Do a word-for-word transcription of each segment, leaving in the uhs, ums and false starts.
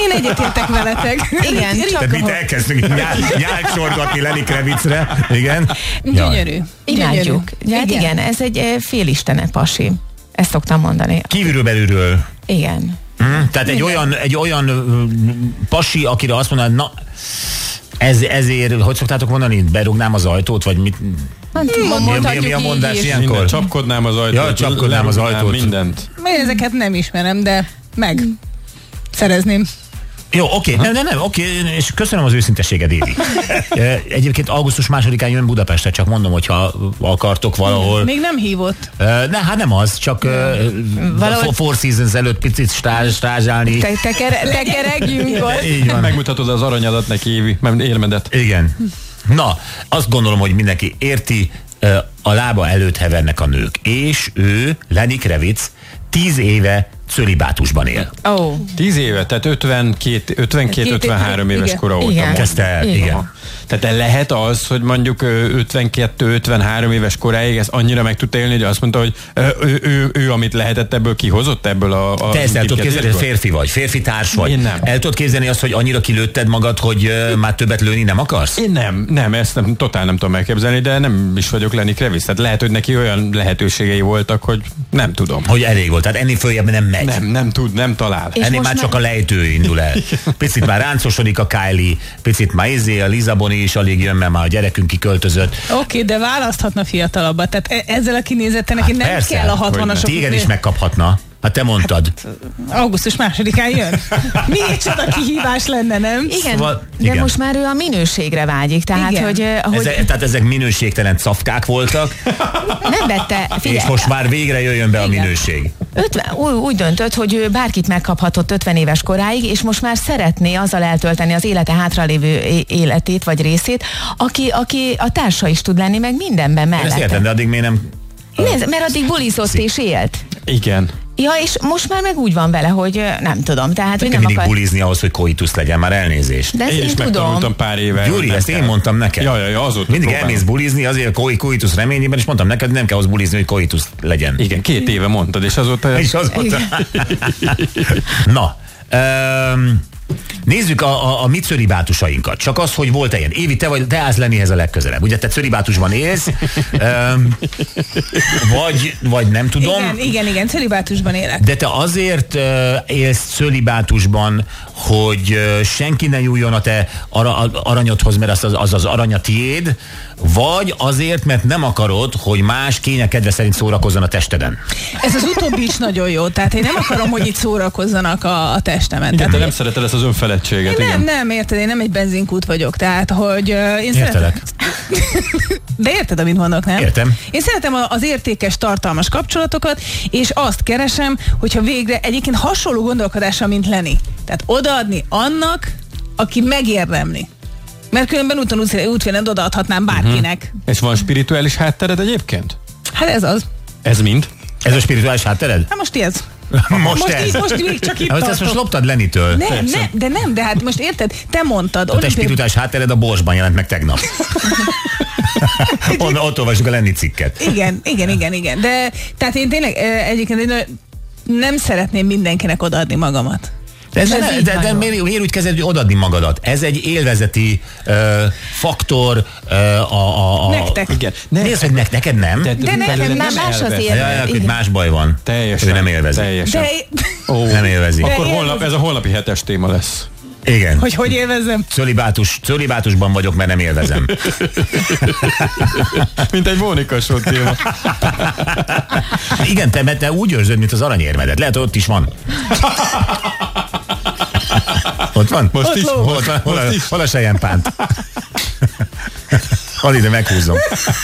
Én egyetértek veletek. Igen, csak Tehát mit elkezdünk nyált sorgatni Lenny Kravitzre? Igen. Gyönyörű. imádjuk. Hát igen. igen, ez egy eh, félistene pasi. Ezt szoktam mondani. Kívülről belülről. Igen. Hmm, tehát egy olyan, egy olyan pasi, akire azt mondanád, na, ez, ezért, hogy szoktátok mondani, berúgnám az ajtót, vagy mit? Nem tudom, mi, mi, mi a mondás ilyenkor? Minden, csapkodnám az ajtót, ja, csapkodnám az ajtót. Mindent. Én ezeket nem ismerem, de meg szerezném. Jó, oké, okay. nem, nem, nem, oké, okay. És köszönöm az őszintességed, Évi. Egyébként augusztus másodikán jön Budapestre, csak mondom, hogyha akartok valahol. Még nem hívott. Ne, hát nem az, csak valahol... Four Seasons előtt picit strázs, strázsálni. Te, teker, tekeregjünk ott. Így van. Megmutatod az aranyadat neki, Évi, mert élmedet. Igen. Na, azt gondolom, hogy mindenki érti, a lába előtt hevernek a nők. És ő, Lenny Kravitz, tíz éve cölibátusban él. Oh. Tíz éve, tehát ötvenkét, ötvenkét ötvenhárom éves igen. kora óta. Igen. Kezdte el, igen. igen. Tehát lehet az, hogy mondjuk ötvenkettő ötvenhárom éves koráig ezt annyira meg tudta élni, hogy azt mondta, hogy ő, ő, ő, ő amit lehetett ebből kihozott ebből a... a Te ezt el tudod képzelni, hogy férfi vagy, férfi társ vagy. Én nem. El tudod képzelni azt, hogy annyira kilőtted magad, hogy uh, már többet lőni nem akarsz? Én nem, nem, ezt nem, totál nem tudom elképzelni, de nem is vagyok Lenny Kravitz. Tehát lehet, hogy neki olyan lehetőségei voltak, hogy nem tudom. Hogy elég volt, tehát ennél följebb nem megy. Nem, nem tud, nem talál. És ennél már már... csak a lejtő indul el. Picit már ráncosodik a Kylie, picit már izé, a Liza Boni is alig jön, mert már a gyerekünk kiköltözött. Oké, okay, de választhatna fiatalabbat. Tehát ezzel a kinézettel neki Hát nem persze, kell a hatvanasok. Téged is megkaphatna. Hát te mondtad. Hát, augusztus másodikán jön. Micsoda kihívás lenne, nem? Igen, szóval, de igen. most már ő a minőségre vágyik. Tehát, igen. hogy... hogy... Ezek, tehát ezek minőségtelen cafkák voltak, nem vette, figyelj, és most már végre jöjjön be a igen. minőség. ötven, úgy, úgy döntött, hogy ő bárkit megkaphatott ötven éves koráig, és most már szeretné azzal eltölteni az élete hátralévő életét vagy részét, aki, aki a társa is tud lenni, meg mindenben mellette. Ezt értem, de addig még nem... Nézd, mert addig bulizott és élt. Igen. Ja, és most már meg úgy van vele, hogy nem tudom, tehát, hogy Nem nem mindig akar... bulizni ahhoz, hogy koitus legyen, már elnézést. De ezt Én én, is tudom. megtanultam pár éve. Gyuri, ezt én mondtam neked. Ja, ja, ja, azóta Mindig próbálom. elmész bulizni azért koi, koitus reményében, és mondtam neked, nem kell ahhoz bulizni, hogy koitus legyen. Igen, két éve mondtad, és azóta... És az volt. Na, um, nézzük a, a, a mi cölibátusainkat. Csak az, hogy volt-e ilyen. Évi, te, vagy, te állsz Lennyhez a legközelebb. Ugye te cölibátusban élsz, um, vagy, vagy nem tudom. Igen, igen, igen, cölibátusban élek. De te azért uh, élsz cölibátusban, hogy uh, senki ne nyúljon a te ara, aranyodhoz, mert az az, az az aranya tiéd, vagy azért, mert nem akarod, hogy más kénye kedve szerint szórakozzon a testeden. Ez az utóbbi is nagyon jó, tehát én nem akarom, hogy itt szórakozzanak a, a testemen. Igen, tehát, de nem szereted ezt az önfeledtséget. nem, igen. nem, érted, én nem egy benzinkút vagyok, tehát, hogy uh, én Értelek. szeretem... De érted, amit mondok, nem? Értem. Én szeretem az értékes, tartalmas kapcsolatokat, és azt keresem, hogyha végre egyébként hasonló gondolkodással, mint Lenny. Tehát odaadni annak, aki megérdemli. Mert különben úton útvélen odaadhatnám bárkinek. Uh-huh. És van spirituális háttered egyébként? Hát ez az. Ez mind? Ez a spirituális háttered? Hát most ez. Most, Most, ez. így, most még csak itt Hát, ezt tartok. most loptad Lennytől. Nem, nem, de nem, de hát most érted, te mondtad. A te spirituális háttered a Borsban jelent meg tegnap. Onnan, ott olvasjuk a Lenny cikket. Igen, igen, igen, igen. De tehát én tényleg eh, egyébként én nem szeretném mindenkinek odaadni magamat. De, ez Ez de, így de, van de jó. miért, miért úgy kezded, hogy odaadni magadat? Ez egy élvezeti uh, faktor uh, a, a, a... Nektek. Igen. Nézd, hogy ne, neked nem? De, De nekem nem más az élet. Ja, ja, hogy Igen. más baj van. Teljesen. Ő nem élvezi. Teljesen. De, Ó, Nem élvezi. Akkor De holnap, ez a holnapi hetes téma lesz. Igen. hogy hogy élvezem? Cölibátus, cölibátusban vagyok, mert nem élvezem. Mint egy Mónika Show téma. Igen, te, mert te úgy érzed, mint az aranyérmedet. Lehet, hogy ott is van. Ott van? Most Ott is. lóg. Hol, van? Hol, a, Most is. hol a selyempánt? Hol ide meghúzom.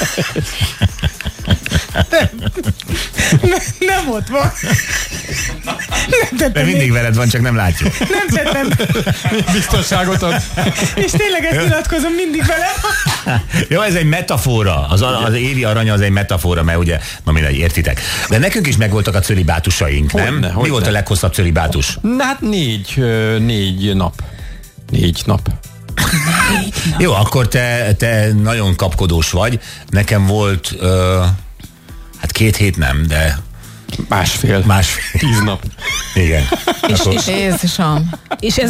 Ne, nem ott van. Nem De tettem mindig még, veled van, csak nem látjuk. nem tettem. Biztonságot ad. És tényleg ezt nyilatkozom mindig vele. Jó, ez egy metafora. Az, az évi aranya az egy metafora, mert ugye, na mindegy, értitek. De nekünk is megvoltak a cölibátusaink, nem? Hogyne, Mi hogyne. volt a leghosszabb cölibátus? Na, hát négy, ö, négy nap. Négy nap. Jó, akkor te, te nagyon kapkodós vagy. Nekem volt, uh, hát két hét nem, de Másfél. másfél. Tíz nap. Igen. És, Akkor- és Jézusom. És ez